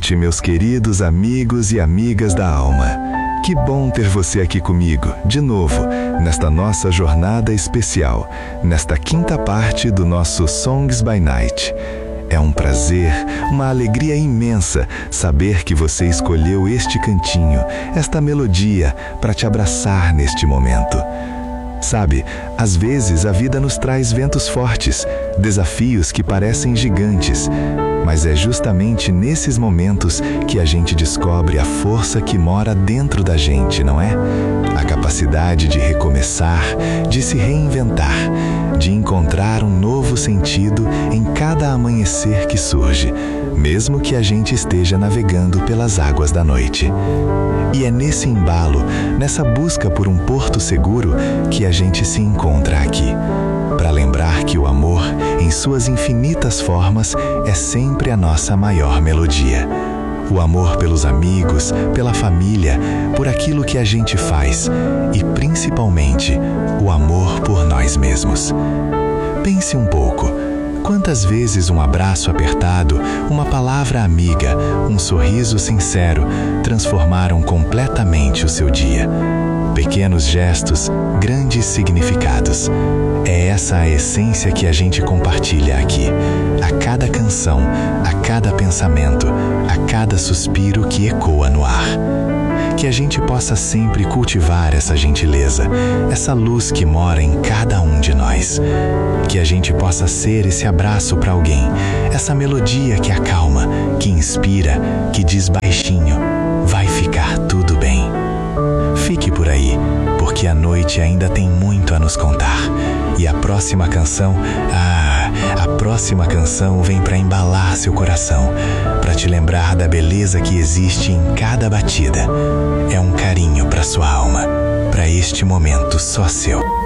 noite, meus queridos amigos e amigas da alma. Que bom ter você aqui comigo, de novo, nesta nossa jornada especial, nesta quinta parte do nosso Songs by Night. É um prazer, uma alegria imensa saber que você escolheu este cantinho, esta melodia, para te abraçar neste momento. Sabe, às vezes a vida nos traz ventos fortes, desafios que parecem gigantes, mas é justamente nesses momentos que a gente descobre a força que mora dentro da gente, não é? A capacidade de recomeçar, de se reinventar, de encontrar um novo sentido em cada amanhecer que surge, mesmo que a gente esteja navegando pelas águas da noite. E é nesse embalo, nessa busca por um porto seguro, que a gente se encontra aqui, para lembrar que o amor, em suas infinitas formas, é sempre a nossa maior melodia. O amor pelos amigos, pela família, por aquilo que a gente faz e, principalmente, o amor por nós mesmos. Pense um pouco. Quantas vezes um abraço apertado, uma palavra amiga, um sorriso sincero transformaram completamente o seu dia? Pequenos gestos, grandes significados. É essa a essência que a gente compartilha aqui. A cada canção, a cada pensamento, a cada suspiro que ecoa no ar. Que a gente possa sempre cultivar essa gentileza, essa luz que mora em cada um de nós. Que a gente possa ser esse abraço para alguém, essa melodia que acalma, que inspira, que diz baixinho: vai ficar tudo bem. Fique por aí, porque a noite ainda tem muito a nos contar. E a próxima canção, a próxima canção vem para embalar seu coração, para te lembrar da beleza que existe em cada batida. É um carinho para sua alma, para este momento só seu.